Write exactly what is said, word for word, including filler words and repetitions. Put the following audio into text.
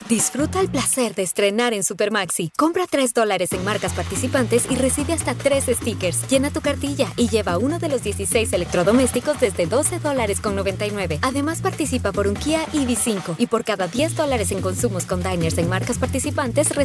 Disfruta el placer de estrenar en Supermaxi. Compra tres dólares en marcas participantes y recibe hasta tres stickers. Llena tu cartilla y lleva uno de los dieciséis electrodomésticos desde doce dólares con noventa y nueve. Además, participa por un Kia E V cinco y por cada diez dólares en consumos con diners en marcas participantes,